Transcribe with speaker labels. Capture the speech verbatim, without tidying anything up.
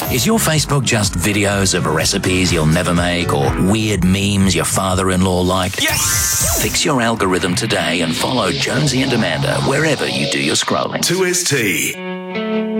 Speaker 1: Is your Facebook just videos of recipes you'll never make or weird memes your father-in-law like?
Speaker 2: Yes!
Speaker 1: Fix your algorithm today and follow Jonesy and Amanda wherever you do your scrolling.
Speaker 2: two S T.